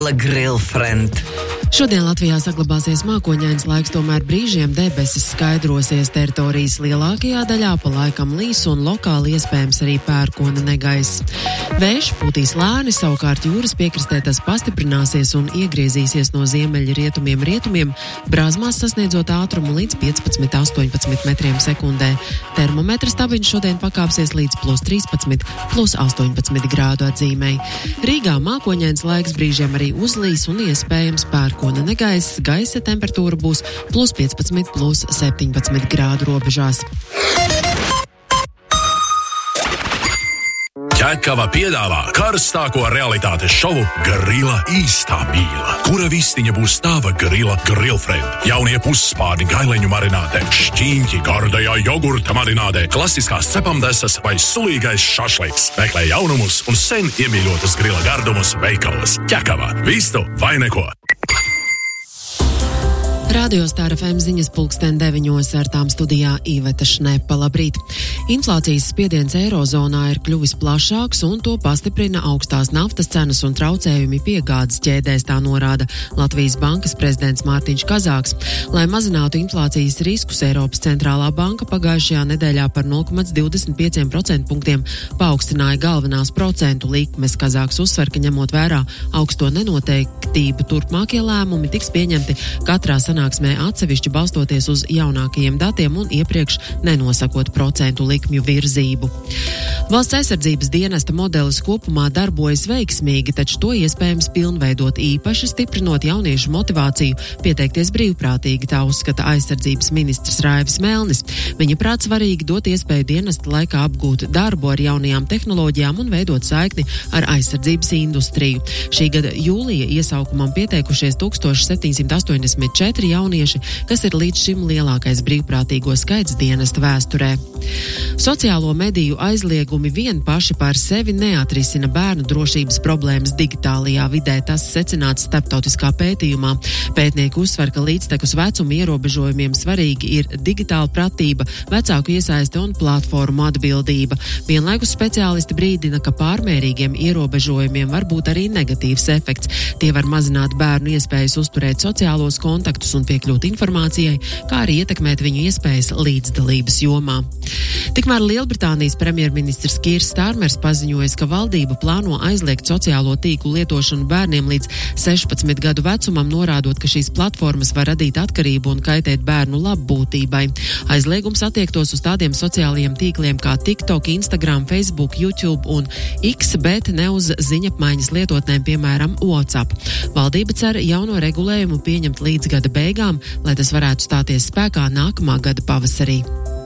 Grillfriend. Šodien Latvijā saglabāsies mākoņains laiks, tomēr brīžiem debesis skaidrosies teritorijas lielākajā daļā, pa laikam līs un lokāli iespējams arī pērkona negaiss. Vējš pūtīs lēni, savukārt jūras piekrastē tas pastiprināsies un iegriezīsies no ziemeļa rietumiem, brāzmās sasniedzot ātrumu līdz 15–18 metriem sekundē. Termometra stabiņš šodien pakāpsies līdz +13, +18 grādu atzīmei. Rīgā mākoņains laiks, brīžiem arī uzlīs un iespējams pērkona negaiss, gaisa temperatūra būs +15, +17 grādu robežās. Ķekava piedāvā karstāko realitātes šovu Grila īstā mīla, kura vistiņa būs tava Grila Grillfriend. Jaunie pusspārni gaileņu marinātē, šķīņķi gardajā jogurta marinātē, klasiskās cepamdesas vai sulīgais šašliks. Meklē jaunumus un sen iemīļotus Grila gardumus veikalos. Ķekava, vistu vai neko! Radio Star FM ziņas 9:00 ar tām studijā Iveta Šnepa. Labrīt! Inflācijas spiediens eirozonā ir kļuvis plašāks un to pastiprina augstās naftas cenas un traucējumi piegādes ķēdēs, tā norāda Latvijas bankas prezidents Mārtiņš Kazāks. Lai mazinātu inflācijas riskus, Eiropas centrālā banka pagājušajā nedēļā par 0,25% punktiem paaugstināja galvenās procentu likmes. Kazāks uzsver, ka ņemot vērā augsto nenoteiktību, turpmākie lēmumi tiks pieņemti katrā sanāksmē atsevišķi balstoties uz jaunākajiem datiem un iepriekš nenosakot procentu likmju virzību. Valsts aizsardzības dienesta modelis kopumā darbojas veiksmīgi, taču to iespējams pilnveidot, īpaši stiprinot jauniešu motivāciju pieteikties brīvprātīgi, tā uzskata aizsardzības ministrs Raivis Melnis. Viņa prāt svarīgi dot iespēju dienesta laikā apgūt darbu ar jaunajām tehnoloģijām un veidot saikni ar aizsardzības industriju. Šī gada jūlija iesaukumam pieteikušies 1784 jaunieši, kas ir līdz šim lielākais brīvprātīgo skaits dienesta vēsturē. Sociālo mediju aizliegumi vien paši par sevi neatrisina bērnu drošības problēmas digitālajā vidē, tas secināts starptautiskā pētījumā. Pētnieki uzsver, ka līdztekus vecuma ierobežojumiem svarīgi ir digitāla pratība, vecāku iesaiste un platformu atbildība. Vienlaikus speciālisti brīdina, ka pārmērīgiem ierobežojumiem var būt arī negatīvs efekts. Tie var mazināt bērnu iespējas uzturēt sociālos kontaktus un piekļūt informācijai, kā arī ietekmēt viņu iespējas līdzdalības jomā. Tikmēr Lielbritānijas premjerministrs Kīrs Starmers paziņojas, ka valdība plāno aizliegt sociālo tīklu lietošanu bērniem līdz 16 gadu vecumam, norādot, ka šīs platformas var radīt atkarību un kaitēt bērnu labbūtībai. Aizliegums attiektos uz tādiem sociālajiem tīkliem kā TikTok, Instagram, Facebook, YouTube un X, bet ne uz ziņapmaiņas lietotnēm, piemēram, WhatsApp. Valdība cer jauno regulējumu pieņemt līdz gada beigām, lai tas varētu stāties spēkā nākamā gada pavasarī.